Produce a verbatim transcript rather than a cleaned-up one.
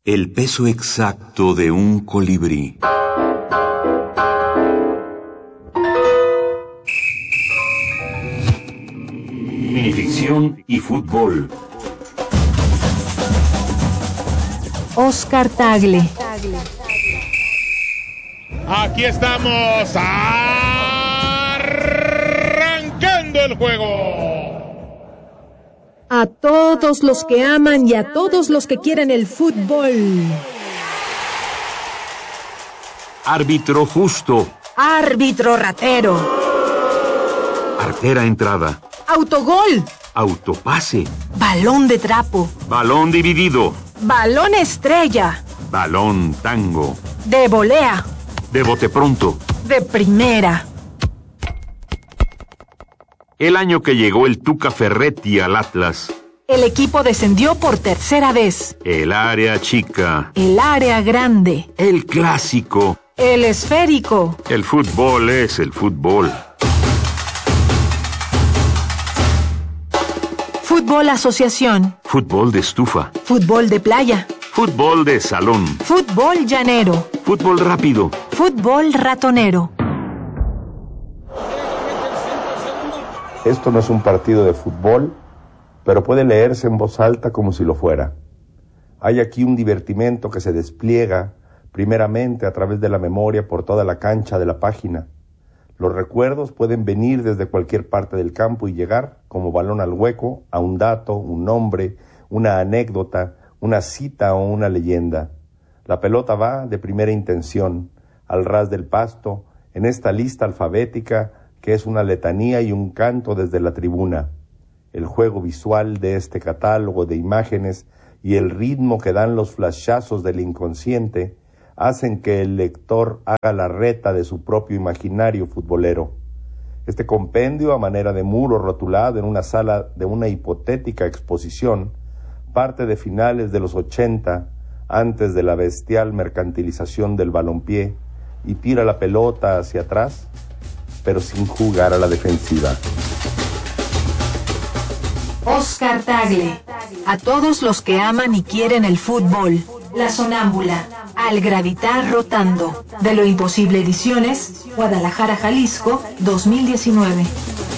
El peso exacto de un colibrí. Minificción y fútbol. Oscar Tagle. Aquí estamos arrancando el juego. A todos los que aman y a todos los que quieren el fútbol. Árbitro justo. Árbitro ratero. Artera entrada. Autogol. Autopase. Balón de trapo. Balón dividido. Balón estrella. Balón tango. De volea. De bote pronto. De primera. El año que llegó el Tuca Ferretti al Atlas. El equipo descendió por tercera vez. El área chica. El área grande. El clásico. El esférico. El fútbol es el fútbol. Fútbol asociación. Fútbol de estufa. Fútbol de playa. Fútbol de salón. Fútbol llanero. Fútbol rápido. Fútbol ratonero. Esto no es un partido de fútbol, pero puede leerse en voz alta como si lo fuera. Hay aquí un divertimento que se despliega primeramente a través de la memoria por toda la cancha de la página. Los recuerdos pueden venir desde cualquier parte del campo y llegar, como balón al hueco, a un dato, un nombre, una anécdota, una cita o una leyenda. La pelota va de primera intención, al ras del pasto, en esta lista alfabética que es una letanía y un canto desde la tribuna. El juego visual de este catálogo de imágenes y el ritmo que dan los flashazos del inconsciente hacen que el lector haga la reta de su propio imaginario futbolero. Este compendio, a manera de muro rotulado en una sala de una hipotética exposición, parte de finales de los ochenta, antes de la bestial mercantilización del balompié, y tira la pelota hacia atrás, pero sin jugar a la defensiva. Oscar Tagle. A todos los que aman y quieren el fútbol. La sonámbula. Al gravitar rotando. De lo imposible ediciones. Guadalajara, Jalisco, dos mil diecinueve.